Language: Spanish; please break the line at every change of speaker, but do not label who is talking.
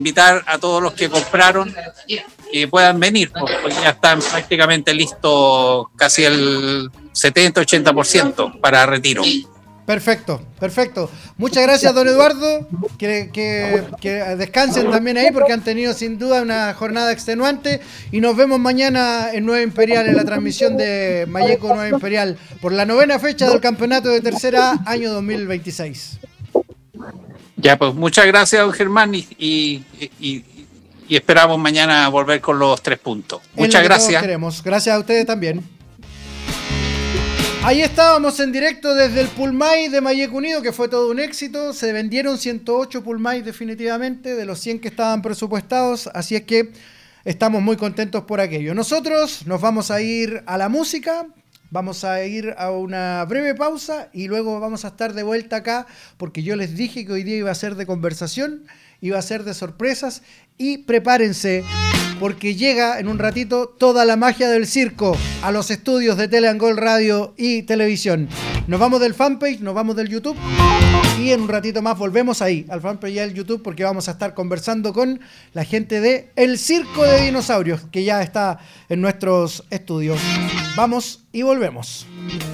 invitar a todos los que compraron que puedan venir, porque ya están prácticamente listos casi el 70-80% para retiro.
Perfecto, perfecto. Muchas gracias, don Eduardo. Que descansen también ahí porque han tenido sin duda una jornada extenuante. Y nos vemos mañana en Nueva Imperial, en la transmisión de Malleco Nueva Imperial, por la 9ª fecha del campeonato de Tercera A, año 2026.
Ya, pues muchas gracias, don Germán, y esperamos mañana volver con los 3 puntos. Muchas gracias.
Queremos. Gracias a ustedes también. Ahí estábamos en directo desde el Pulmay de Malleco Unido, que fue todo un éxito. Se vendieron 108 Pulmay definitivamente, de los 100 que estaban presupuestados. Así es que estamos muy contentos por aquello. Nosotros nos vamos a ir a la música. Vamos a ir a una breve pausa y luego vamos a estar de vuelta acá porque yo les dije que hoy día iba a ser de conversación, iba a ser de sorpresas y prepárense porque llega en un ratito toda la magia del circo a los estudios de Teleangol Radio y Televisión. Nos vamos del fanpage, nos vamos del YouTube y en un ratito más volvemos ahí, al fanpage y al YouTube, porque vamos a estar conversando con la gente de El Circo de Dinosaurios, que ya está en nuestros estudios. Vamos y volvemos.